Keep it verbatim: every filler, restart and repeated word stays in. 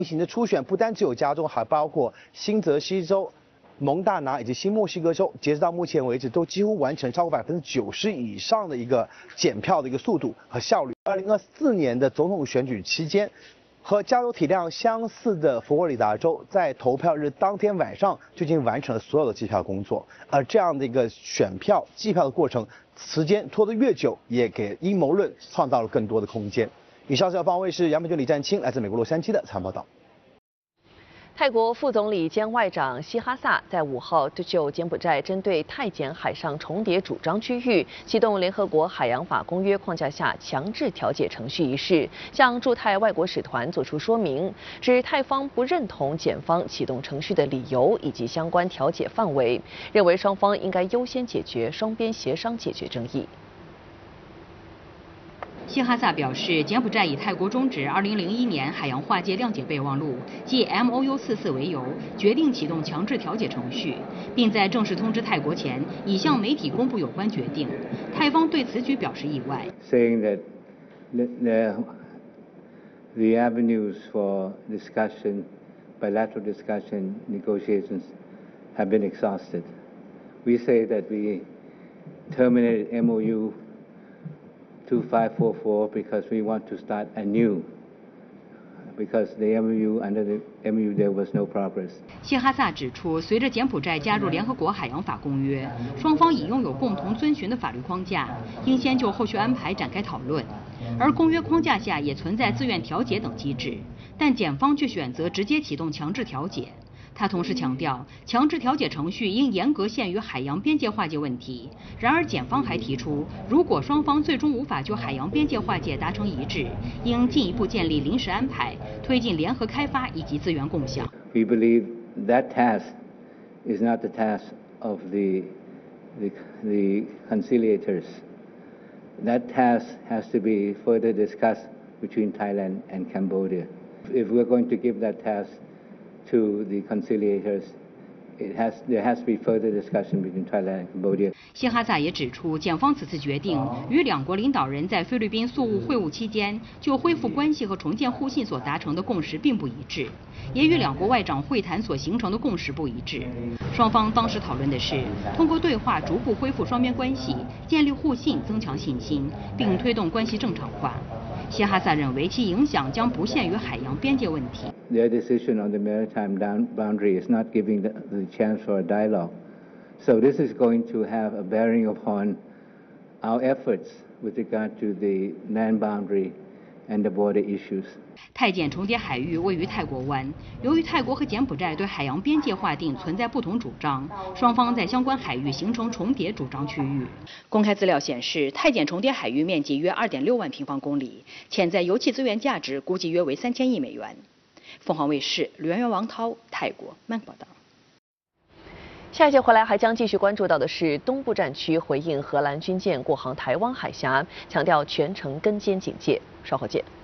行的初选不单只有加州，还包括新泽西州、蒙大拿以及新墨西哥州。截止到目前为止，都几乎完成超过百分之九十以上的一个检票的一个速度和效率。二零二四年的总统选举期间，和加州体量相似的佛罗里达州，在投票日当天晚上就已经完成了所有的计票工作。而这样的一个选票计票的过程，时间拖得越久，也给阴谋论创造了更多的空间。以上是要方卫视杨美娟、李占清来自美国洛杉矶的采访报道。 泰国副总理兼外长希哈萨在五号就柬埔寨针对泰柬海上重叠主张区域启动联合国海洋法公约框架下强制调解程序一事，向驻泰外国使团作出说明，指泰方不认同检方启动程序的理由以及相关调解范围，认为双方应该优先解决双边协商解决争议。 希哈萨表示，柬埔寨以泰国终止二零零一年海洋划界谅解备忘录即 M O U 四四为由，决定启动强制调解程序，并在正式通知泰国前，已向媒体公布有关决定。泰方对此举表示意外。 Saying that the the avenues for discussion, bilateral discussion, negotiations have been exhausted. We say that we terminated M O U two five four four because we want to start anew. Because the M O U under the M O U there was no progress. 希哈萨指出，随着柬埔寨加入联合国海洋法公约，双方已拥有共同遵循的法律框架，应先就后续安排展开讨论。而公约框架下也存在自愿调解等机制，但检方却选择直接启动强制调解。他同时强调，强制调解程序应严格限于海洋边界划界问题。然而，检方还提出，如果双方最终无法就海洋边界划界达成一致，应进一步建立临时安排，推进联合开发以及资源共享。 We believe that task is not the task of the the, the conciliators. That task has to be further discussed between Thailand and Cambodia. If we're going to give that task to the conciliators, it has there has to be further discussion between Thailand and Cambodia. 希哈萨也指出，检方此次决定与两国领导人在菲律宾宿务会晤期间就恢复关系和重建互信所达成的共识并不一致，也与两国外长会谈所形成的共识不一致。双方当时讨论的是通过对话逐步恢复双边关系，建立互信，增强信心，并推动关系正常化。希哈萨认为其影响将不限于海洋边界问题。 Their decision on the maritime boundary is not giving the, the chance for a dialogue. So this is going to have a bearing upon our efforts with regard to the land boundary and the border issues. 泰柬重叠海域位于泰国湾，由于泰国和柬埔寨对海洋边界划定存在不同主张，双方在相关海域形成重叠主张区域。公开资料显示，泰柬重叠海域面积约 二点六万平方公里，潜在油气资源价值估计约为三千亿美元。凤凰卫视吕媛媛、王涛，泰国曼谷报道。 下一节回来还将继续关注到的是东部战区回应荷兰军舰过航台湾海峡，强调全程跟监警戒。稍后见。